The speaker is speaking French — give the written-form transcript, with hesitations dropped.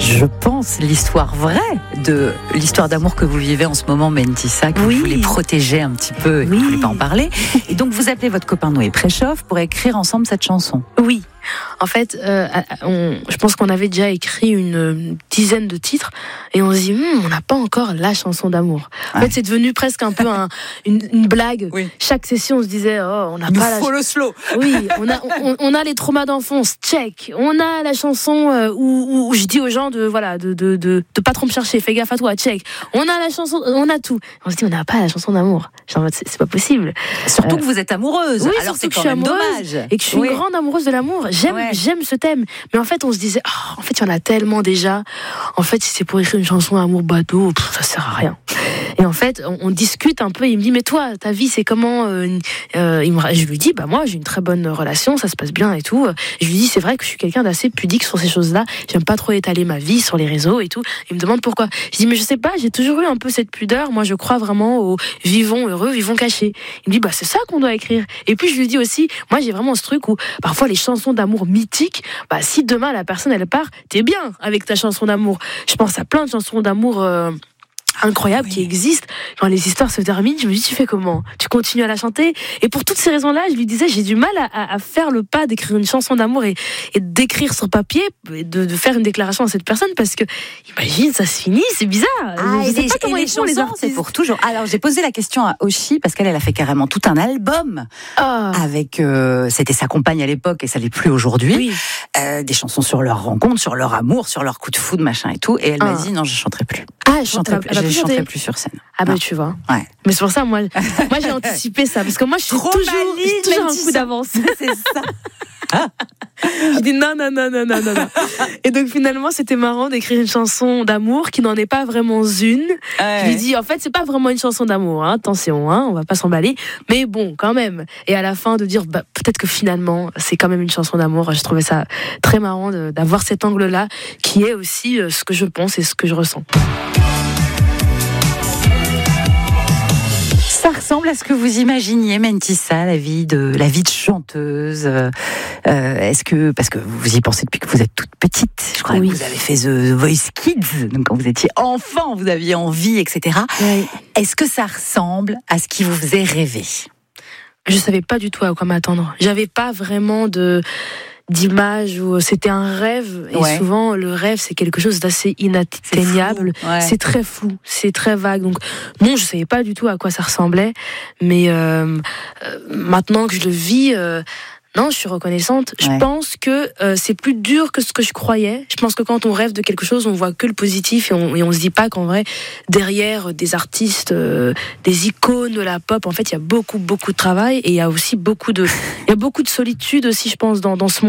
je pense, l'histoire vraie de l'histoire d'amour que vous vivez en ce moment, Mentissa, que vous voulez protéger un petit peu et que vous ne voulez pas en parler. Et donc, vous appelez votre copain Noé Préchoff pour écrire ensemble cette chanson. Oui. En fait, je pense qu'on avait déjà écrit une dizaine de titres et on se dit, on n'a pas encore la chanson d'amour. En fait, c'est devenu presque un peu une blague. Oui. Chaque session, on se disait, on n'a pas le slow. Oui, on a les traumas d'enfance, check. On a la chanson où je dis aux gens de pas trop me chercher, fais gaffe à toi, check. On a la chanson, on a tout. On se dit, on n'a pas la chanson d'amour. Genre, c'est pas possible. Surtout que vous êtes amoureuse. Oui, alors c'est quand même dommage. Et que je suis une grande amoureuse de l'amour. J'aime ce thème. Mais en fait, on se disait, en fait, il y en a tellement déjà. En fait, si c'est pour écrire une chanson amour bateau, ça sert à rien. Et en fait, on discute un peu. Il me dit, mais toi, ta vie, c'est comment Je lui dis, moi, j'ai une très bonne relation, ça se passe bien et tout. Je lui dis, c'est vrai que je suis quelqu'un d'assez pudique sur ces choses-là. J'aime pas trop étaler ma vie sur les réseaux et tout. Il me demande pourquoi. Je dis, mais je sais pas, j'ai toujours eu un peu cette pudeur. Moi, je crois vraiment au vivons heureux, vivons cachés. Il me dit, c'est ça qu'on doit écrire. Et puis, je lui dis aussi, moi, j'ai vraiment ce truc où, parfois, les chansons d'amour mythiques, si demain, la personne, elle part, t'es bien avec ta chanson d'amour. Je pense à plein de chansons d'amour incroyables qui existent. Quand les histoires se terminent, je me dis, tu fais comment ? Tu continues à la chanter ? Et pour toutes ces raisons-là, je lui disais, j'ai du mal à faire le pas d'écrire une chanson d'amour et d'écrire sur papier, de faire une déclaration à cette personne, parce que, imagine, ça se finit, c'est bizarre. Je sais pas comment ils font les artistes. C'est pour toujours. Alors, j'ai posé la question à Oshi, parce qu'elle a fait carrément tout un album avec, c'était sa compagne à l'époque et ça l'est plus aujourd'hui. Oui. Des chansons sur leur rencontre, sur leur amour, sur leur coup de foudre, machin et tout. Et elle m'a dit, non, je chanterai plus. Je chanterai plus sur scène. Tu vois. Ouais. Mais c'est pour ça, moi j'ai anticipé ça, parce que moi je suis toujours un coup d'avance. C'est ça. Je dis non. Et donc finalement c'était marrant d'écrire une chanson d'amour qui n'en est pas vraiment une. Je lui dis, en fait c'est pas vraiment une chanson d'amour, attention, on va pas s'emballer, mais bon quand même. Et à la fin de dire peut-être que finalement c'est quand même une chanson d'amour. Je trouvais ça très marrant d'avoir cet angle-là qui est aussi ce que je pense et ce que je ressens. Ça ressemble à ce que vous imaginiez, Mentissa, la vie de chanteuse. Est-ce que, parce que vous y pensez depuis que vous êtes toute petite, je crois que vous avez fait The Voice Kids, donc quand vous étiez enfant, vous aviez envie, etc. Oui. Est-ce que ça ressemble à ce qui vous faisait rêver ? Je savais pas du tout à quoi m'attendre. J'avais pas vraiment d'image où c'était un rêve, et souvent le rêve c'est quelque chose d'assez inatteignable, c'est très flou, c'est très vague, donc non, je savais pas du tout à quoi ça ressemblait, mais maintenant que je le vis, non, je suis reconnaissante. Je pense que c'est plus dur que ce que je croyais. Je pense que quand on rêve de quelque chose, on voit que le positif et on se dit pas qu'en vrai, derrière des artistes, des icônes de la pop, en fait, il y a beaucoup de travail et il y a aussi beaucoup de solitude aussi, je pense, dans ce monde.